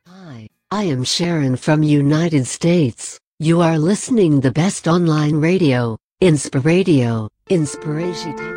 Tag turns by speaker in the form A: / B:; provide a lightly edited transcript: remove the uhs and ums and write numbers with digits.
A: Hi, I am Sharon from United States. You are listening the best online radio, Inspiradio, Inspiration.